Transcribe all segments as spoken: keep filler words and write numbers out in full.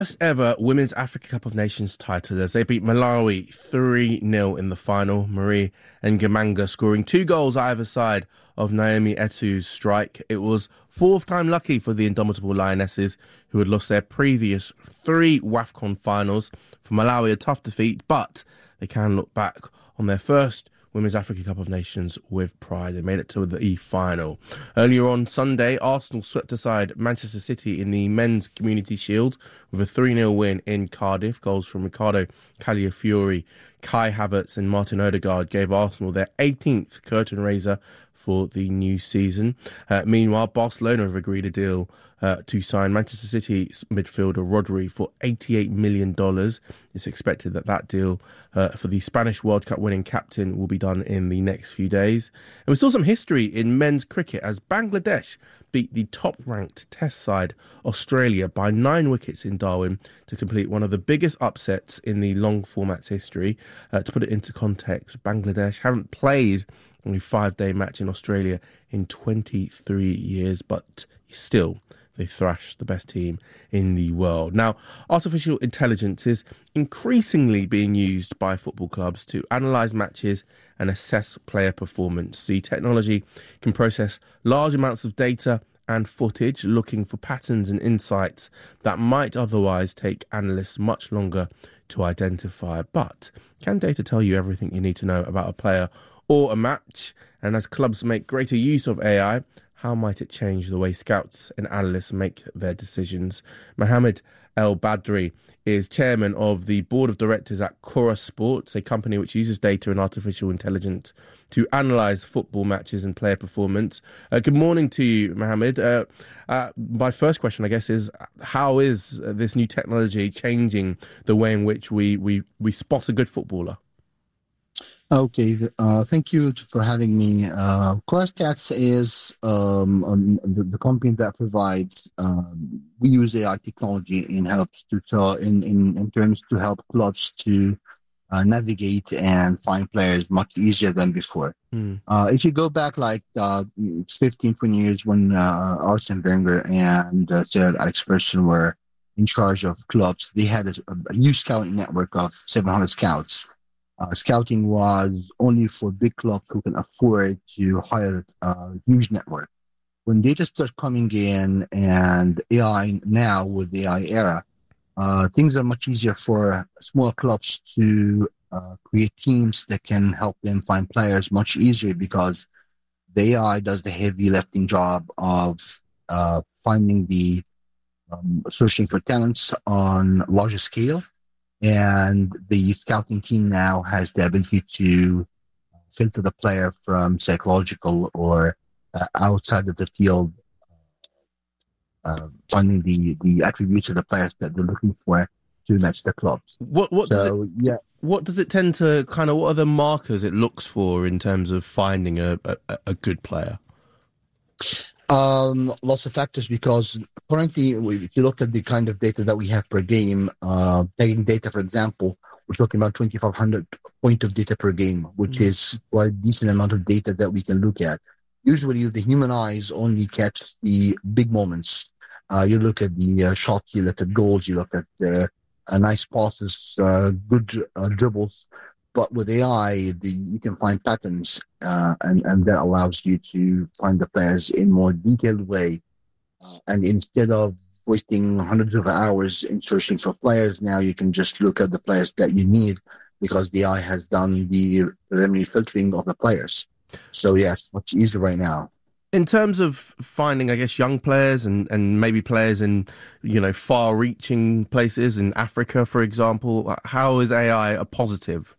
First ever Women's Africa Cup of Nations title as they beat Malawi three nil in the final. Marie Ngamanga scoring two goals either side of Naomi Etu's strike. It was fourth time lucky for the indomitable Lionesses, who had lost their previous three WAFCON finals. For Malawi, a tough defeat, but they can look back on their first Women's Africa Cup of Nations with pride. They made it to the E-final. Earlier on Sunday, Arsenal swept aside Manchester City in the Men's Community Shield with a three nil win in Cardiff. Goals from Ricardo Calafiori, Kai Havertz and Martin Odegaard gave Arsenal their eighteenth curtain raiser for the new season. Uh, meanwhile, Barcelona have agreed a deal uh, to sign Manchester City midfielder Rodri for eighty-eight million dollars. It's expected that that deal uh, for the Spanish World Cup winning captain will be done in the next few days. And we saw some history in men's cricket as Bangladesh beat the top-ranked Test side Australia by nine wickets in Darwin to complete one of the biggest upsets in the long format's history. Uh, to put it into context, Bangladesh haven't played only five-day match in Australia in twenty-three years, but still they thrashed the best team in the world. Now, artificial intelligence is increasingly being used by football clubs to analyse matches and assess player performance. The technology can process large amounts of data and footage, looking for patterns and insights that might otherwise take analysts much longer to identify. But can data tell you everything you need to know about a player or a match? And as clubs make greater use of A I, how might it change the way scouts and analysts make their decisions? Mohammed El Badri is chairman of the board of directors at Cora Sports, a company which uses data and artificial intelligence to analyse football matches and player performance. Uh, good morning to you, Mohammed. Uh, uh, my first question, I guess, is how is this new technology changing the way in which we, we, we spot a good footballer? Okay, uh, thank you for having me. Uh, CoreStats is um, um, the, the company that provides. Um, we use A I technology and helps to tell in, in, in terms to help clubs to uh, navigate and find players much easier than before. Mm. Uh, if you go back like uh, fifteen, twenty years when uh, Arsene Wenger and uh, Sir Alex Ferguson were in charge of clubs, they had a, a huge scouting network of seven hundred scouts. Uh, scouting was only for big clubs who can afford to hire a huge network. When data starts coming in and A I now with the A I era, uh, things are much easier for small clubs to uh, create teams that can help them find players much easier because the A I does the heavy lifting job of uh, finding the um, searching for talents on larger scale. And the scouting team now has the ability to filter the player from psychological or uh, outside of the field, uh, finding the, the attributes of the players that they're looking for to match the clubs. What what so, does it, yeah. What does it tend to kind of, what are the markers it looks for in terms of finding a, a, a good player? Um, lots of factors, because currently, if you look at the kind of data that we have per game, uh, taking data, for example, we're talking about twenty-five hundred point of data per game, which mm-hmm. is quite a decent amount of data that we can look at. Usually, the human eyes only catch the big moments. Uh, you look at the uh, shots, you look at goals, you look at uh, uh, nice passes, uh, good uh, dribbles. But with A I, the, you can find patterns, uh, and, and that allows you to find the players in more detailed way. Uh, and instead of wasting hundreds of hours in searching for players, now you can just look at the players that you need because the A I has done the preliminary filtering of the players. So, yes, much easier right now. In terms of finding, I guess, young players and, and maybe players in, you know, far-reaching places in Africa, for example, how is A I a positive?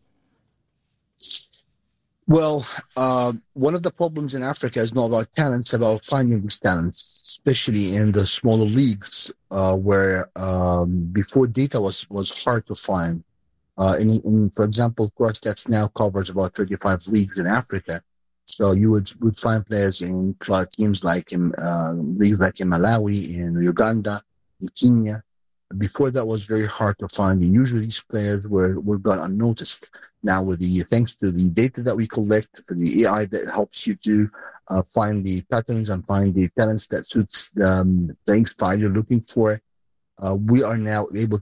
Well, uh, one of the problems in Africa is not about talents, about finding these talents, especially in the smaller leagues, uh, where um, before data was, was hard to find. Uh, in, in, for example, CoreStats now covers about thirty-five leagues in Africa. So you would, would find players in teams like in uh, leagues like in Malawi, in Uganda, in Kenya. Before that was very hard to find, and usually these players were, were gone unnoticed. Now, with the thanks to the data that we collect, for the A I that helps you to uh, find the patterns and find the talents that suits the um, playing style you're looking for, uh, we are now able